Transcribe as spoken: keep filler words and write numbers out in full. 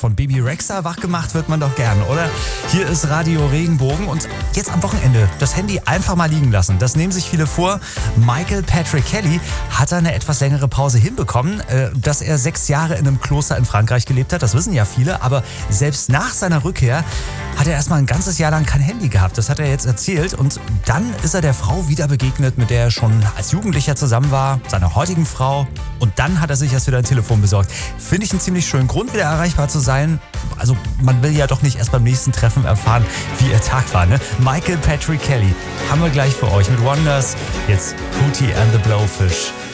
von Baby Rexha wach gemacht wird man doch gern, oder? Hier ist Radio Regenbogen und jetzt am Wochenende das Handy einfach mal liegen lassen. Das nehmen sich viele vor. Michael Patrick Kelly hat eine etwas längere Pause hinbekommen, äh, dass er sechs Jahre in einem Kloster in Frankreich gelebt hat. Das wissen ja viele, aber selbst nach seiner Rückkehr hat er erstmal ein ganzes Jahr lang kein Handy gehabt. Das hat er jetzt erzählt und dann ist er der Frau wieder begegnet, mit der er schon als Jugendlicher zusammen war, seiner heutigen Frau. Und dann hat er sich erst wieder ein Telefon besorgt. Finde ich einen ziemlich schönen Grund, wieder erreichbar zu sein. Also man will ja doch nicht erst beim nächsten Treffen erfahren, wie ihr Tag war, ne? Michael Patrick Kelly haben wir gleich für euch mit Wonders. Jetzt Hootie and the Blowfish.